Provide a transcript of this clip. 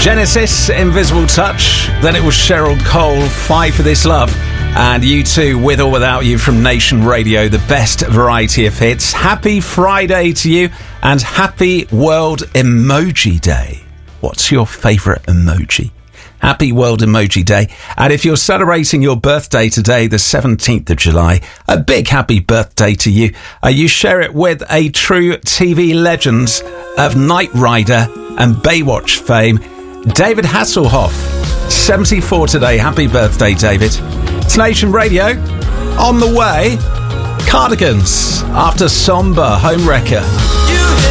Genesis, Invisible Touch. Then it was Cheryl Cole, Fight for This Love. And U2, With or Without You from Nation Radio, the best variety of hits. Happy Friday to you and happy World Emoji Day. What's your favourite emoji? Happy World Emoji Day. And if you're celebrating your birthday today, the 17th of July, a big happy birthday to you. You share it with a true TV legend of Knight Rider and Baywatch fame, David Hasselhoff. 74 today. Happy birthday, David. It's Nation Radio. On the way, Cardigans after Somber Homewrecker.